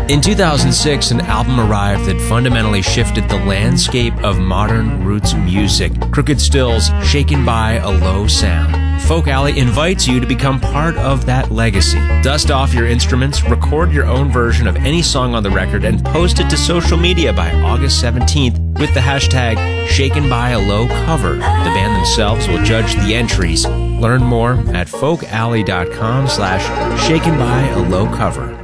In 2006, an album arrived that fundamentally shifted the landscape of modern roots music. Crooked Stills, Shaken by a Low Sound. Folk Alley invites you to become part of that legacy. Dust off your instruments, record your own version of any song on the record, and post it to social media by August 17th with the hashtag Shaken by a Low Cover. The band themselves will judge the entries. Learn more at folkalley.com/shakenbyalowcover.